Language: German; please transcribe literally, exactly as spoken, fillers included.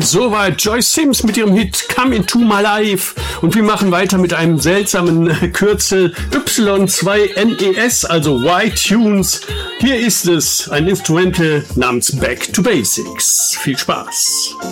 Soweit Joyce Sims mit ihrem Hit Come Into My Life. Und wir machen weiter mit einem seltsamen Kürzel Y zwei N E S, also Y-Tunes. Hier ist es, ein Instrumental namens Back to Basics. Viel Spaß.